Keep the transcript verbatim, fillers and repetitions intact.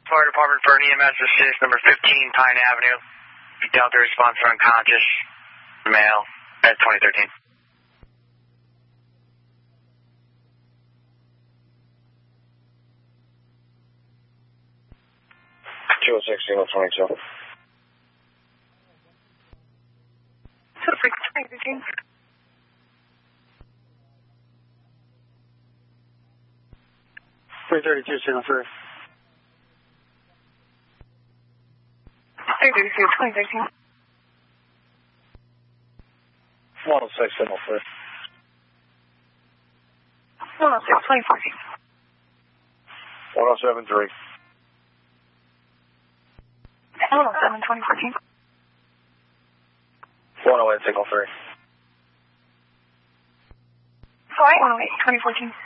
Fire Department for an E M S assist, number fifteen Pine Avenue. Delta response for unconscious, male, at twenty thirteen. two oh six, single twenty-two. two oh six, twenty thirteen. three thirty-two, signal three. three thirty-two, twenty thirteen. one oh six, signal three. one oh six, twenty fourteen. one oh seven, three. one oh seven, twenty fourteen. one oh eight, signal three. one oh eight, twenty fourteen.